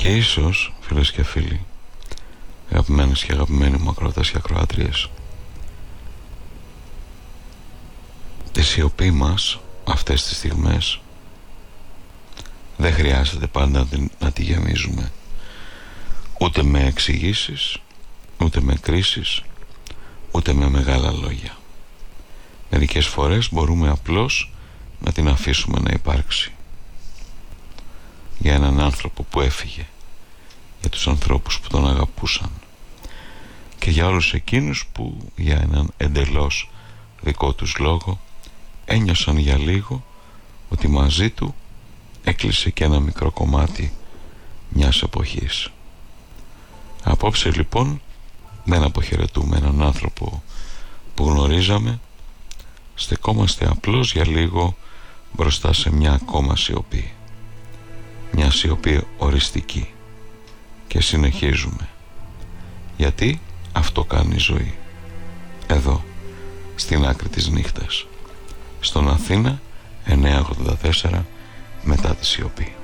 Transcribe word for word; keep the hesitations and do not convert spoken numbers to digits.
Και ίσως, φίλες και φίλοι, αγαπημένες και αγαπημένοι μου ακροατές και ακροάτριες, τη σιωπή μας αυτές τις στιγμές δεν χρειάζεται πάντα να, την, να τη γεμίζουμε ούτε με εξηγήσεις, ούτε με κρίσεις, ούτε με μεγάλα λόγια. Μερικές φορές μπορούμε απλώς να την αφήσουμε να υπάρξει. Για έναν άνθρωπο που έφυγε, για τους ανθρώπους που τον αγαπούσαν και για όλους εκείνους που για έναν εντελώς δικό τους λόγο ένιωσαν για λίγο ότι μαζί του έκλεισε και ένα μικρό κομμάτι μιας εποχής. Απόψε λοιπόν δεν αποχαιρετούμε έναν άνθρωπο που γνωρίζαμε, στεκόμαστε απλώς για λίγο μπροστά σε μια ακόμα σιωπή, μια σιωπή οριστική, και συνεχίζουμε, γιατί αυτό κάνει η ζωή, εδώ στην άκρη της νύχτας, στον Αθήνα εννιακόσια ογδόντα τέσσερα μετά τη σιωπή.